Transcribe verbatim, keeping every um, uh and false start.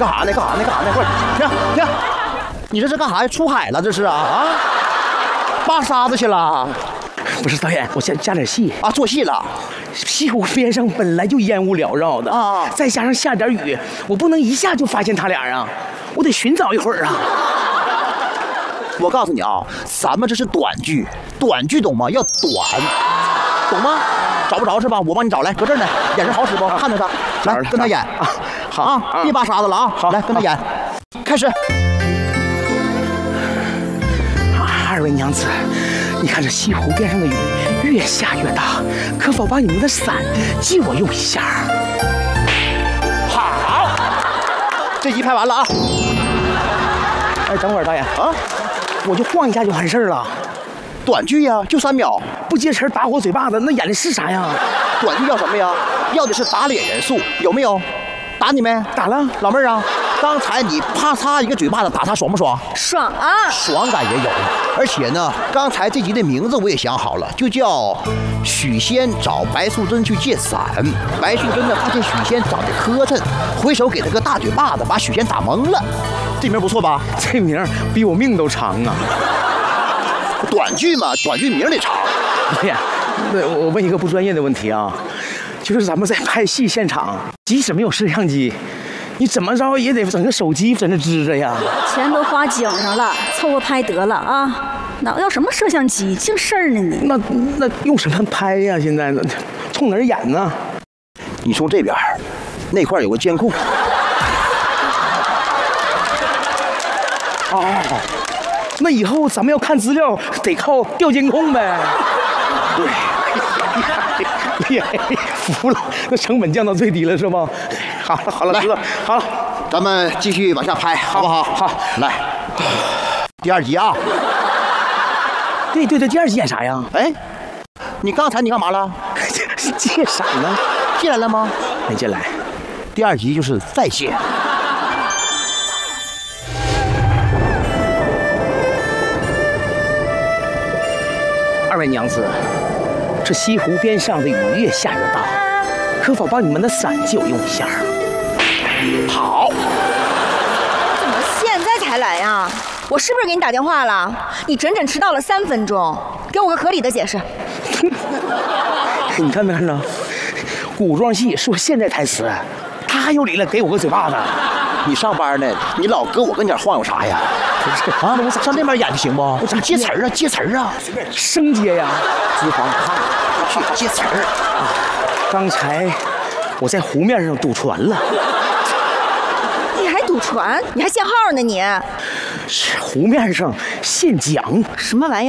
干啥呢？干啥呢？干啥呢？快停停！你这是干啥呀？出海了这是啊啊！扒沙子去了？ 不是导演，我先加点戏啊，做戏了。 西湖边上本来就烟雾缭绕的啊，再加上下点雨，我不能一下就发现他俩啊，我得寻找一会儿啊。 我告诉你啊，咱们这是短剧，短剧懂吗？要短，懂吗？找不着是吧？我帮你找来，搁这儿呢，眼神好使不？看着他，来跟他演啊，好啊，别扒沙子了啊，好，来跟他演，开始。 二位娘子，你看这西湖边上的雨越下越大，可否把你们的伞借我用一下？ 好，这集拍完了啊。 哎，等会儿导演啊，我就晃一下就完事儿了。 短剧呀，就三秒， 不接词打我嘴巴子，那演的是啥呀？ 短剧要什么呀？要的是打脸元素，有没有？打你没？ 打了， 老妹儿啊，刚才你啪嚓一个嘴巴子打他，爽不爽？ 爽啊！ 爽感也有，而且呢，刚才这集的名字我也想好了，就叫许仙找白素贞去借伞。白素贞呢发现许仙长得磕碜，回手给他个大嘴巴子，把许仙打懵了。这名不错吧？ 这名比我命都长啊！ 短剧嘛，短剧名得长。 导演，那我问一个不专业的问题啊，就是咱们在拍戏现场，即使没有摄像机，你怎么着也得整个手机在那支着呀？ 钱都花井上了，凑合拍得了啊！哪要什么摄像机，净事儿呢你？ 那那用什么拍呀？现在呢，冲哪儿演呢？ 你从这边，那块有个监控。 哦，那以后咱们要看资料得靠调监控呗。 对， 厉害，服了，那成本降到最低了是吧？好了好了，知道好了， 咱们继续往下拍，好不好？ 好， 来，第二集啊。 对对对，第二集演啥呀？ 哎，你刚才你干嘛了？ 借伞呢？ 借来了吗？ 没借来。 第二集就是再借。 二位娘子，这西湖边上的雨越下越大，可否把你们的伞借我用一下？ 好。 怎么现在才来呀？我是不是给你打电话了？你整整迟到了三分钟，给我个合理的解释。 你看没看着？古装戏说现在台词，他还有理了给我个嘴巴子。 你上班呢，你老搁我跟前晃悠啥呀？啊，我上那边演行不？我咋接词儿啊？接词儿啊？ 生接呀！ 资方看去接词儿啊！刚才我在湖面上赌船了。 你还赌船？你还限号呢你？ 是湖面上现奖。 什么玩意儿？